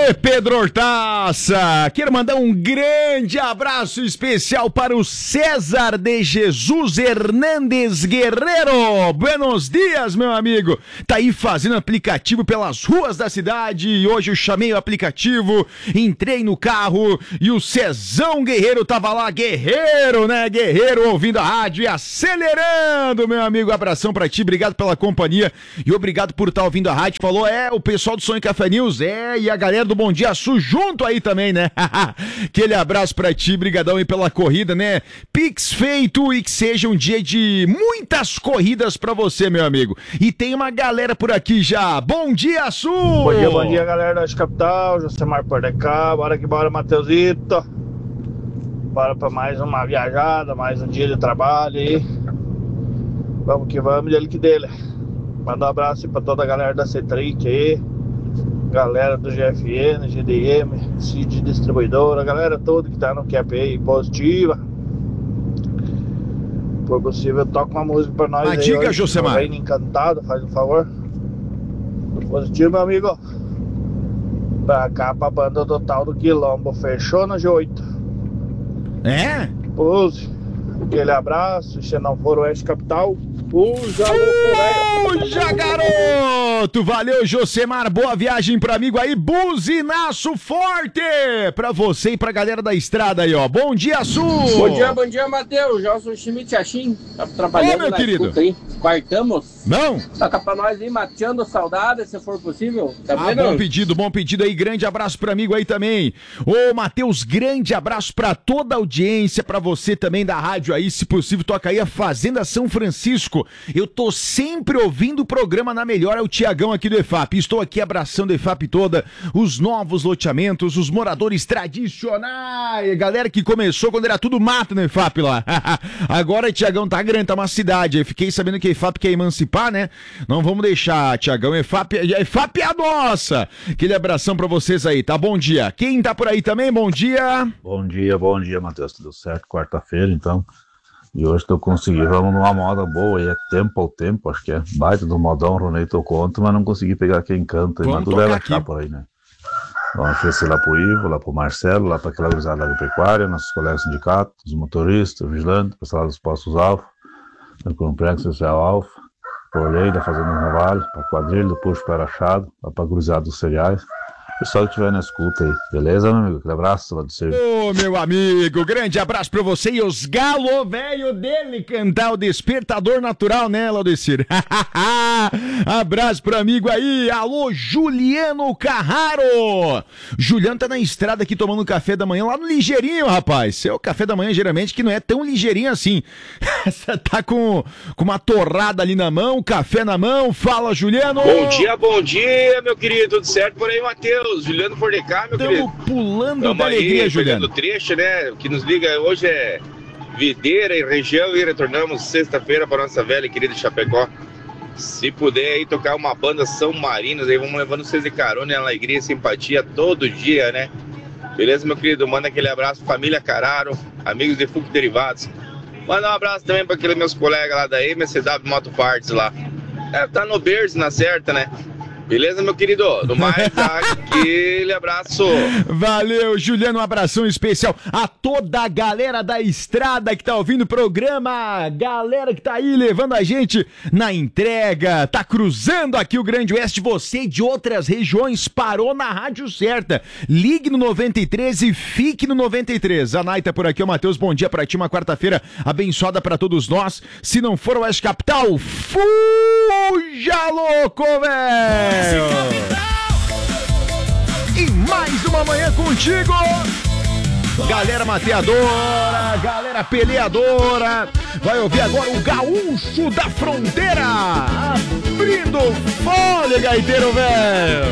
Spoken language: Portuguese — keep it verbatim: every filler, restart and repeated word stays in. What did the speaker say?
Tchê, Pedro Hortaça. Quero mandar um grande abraço especial para o César de Jesus Hernandes Guerreiro. Buenos dias, meu amigo. Tá aí fazendo aplicativo pelas ruas da cidade e hoje eu chamei o aplicativo, entrei no carro e o Cezão Guerreiro tava lá, guerreiro, né? Guerreiro ouvindo a rádio e acelerando, meu amigo. Abração pra ti, obrigado pela companhia e obrigado por estar ouvindo a rádio. Falou, é, o pessoal do Sonho Café News, é, e a galera do Bom Dia Sul junto aí também, né? Aquele abraço pra ti, brigadão aí pela corrida, né? Pix feito e que seja um dia de muitas corridas pra você, meu amigo. E tem uma galera por aqui já. Bom Dia Sul! Bom dia, bom dia, galera da Capital, Josemar Pordecá, bora que bora, Mateusito. Bora pra mais uma viajada, mais um dia de trabalho aí. Vamos que vamos, dele que dele. Manda um abraço aí pra toda a galera da Cetric aí, galera do G F N, G D M, Cid Distribuidora, a galera toda que tá no Q P aí positiva. Por possível, toca uma música pra nós. A aí. dica, Hoje, Josemar. Reino Encantado, faz um favor. Positivo, meu amigo. Pra cá, pra banda do tal do Quilombo. Fechou no G oito. É? Puse. Aquele abraço. Se não for o Oeste Capital, puxa, louco, puxa, garoto! Valeu, Josemar. Boa viagem pro amigo aí. Buzinaço forte pra você e pra galera da estrada aí, ó. Bom dia, Sul! Bom dia, bom dia, Matheus. Gelson Schmidt Achim. Tá trabalhando. Ô, meu na querido. escuta aí. Quartamos. Não? Toca pra nós aí, mateando saudade, se for possível. Tá Ah, vendo? bom pedido, bom pedido aí. Grande abraço pro amigo aí também. Ô, Matheus, grande abraço pra toda a audiência, pra você também da rádio aí. Se possível, toca aí a Fazenda São Francisco. Eu tô sempre ouvindo o programa na melhor, é o Tiagão aqui do E F A P. Estou aqui abraçando a E F A P toda, os novos loteamentos, os moradores tradicionais, galera que começou quando era tudo mato no E F A P lá. Agora, Tiagão, tá grande, tá uma cidade. Eu fiquei sabendo que a E F A P quer emancipar, né? Não vamos deixar, Tiagão. E F A P, a E F A P é a nossa. Aquele abração pra vocês aí, tá? Bom dia. Quem tá por aí também, bom dia. Bom dia, bom dia, Matheus. Tudo certo? Quarta-feira, então. E hoje tô conseguindo, vamos numa moda boa, e é tempo ao tempo, acho que é baita do modão, o Ronei tocou ontem, mas não consegui pegar quem canta, mas tudo deve achar por aí, né? Vamos oferecer lá pro Ivo, lá pro Marcelo, lá pra aquela cruzada agropecuária, nossos colegas sindicatos, os motoristas, o vigilante, o pessoal dos postos Alfa, do Complexo Social Alfa, por lei da Fazenda Navalho, pra quadrilha do Puxo Parachado, lá pra cruzada dos cereais. Pessoal que estiver na escuta aí, beleza, meu amigo? Aquele abraço lá do serviço. Ô, meu amigo, grande abraço pra você e os galo velho dele cantar o Despertador Natural, né, Laudecir? Abraço pro amigo aí, alô, Juliano Carraro. Juliano tá na estrada aqui tomando café da manhã lá no ligeirinho, rapaz. Seu café da manhã, geralmente, que não é tão ligeirinho assim. Você tá com, com uma torrada ali na mão, café na mão. Fala, Juliano. Bom dia, bom dia, meu querido. Tudo certo por aí, Matheus? Juliano Pordecá, meu Tamo querido. pulando Tamo da aí, alegria, Juliano. pegando trecho, né? O que nos liga hoje é Videira e região e retornamos sexta-feira para nossa velha e querida Chapecó. Se puder aí tocar uma banda São Marinos, aí vamos levando vocês de carona e alegria e simpatia todo dia, né? Beleza, meu querido? Manda aquele abraço, família Cararo, amigos de F U C Derivados. Manda um abraço também para aqueles meus colegas lá da M S W Moto Parts lá. É, tá no berço, na certa, né? Beleza, meu querido? No mais, aquele abraço. Valeu, Juliano, um abração especial a toda a galera da estrada que tá ouvindo o programa, galera que tá aí levando a gente na entrega, tá cruzando aqui o Grande Oeste, você de outras regiões parou na rádio certa, ligue no noventa e três e fique no noventa e três. A Naita por aqui, o Matheus, bom dia pra ti, uma quarta-feira abençoada pra todos nós. Se não for o Oeste Capital, fuja louco, velho! E mais uma manhã contigo, galera mateadora, galera peleadora. Vai ouvir agora o Gaúcho da Fronteira, abrindo folha, gaiteiro velho.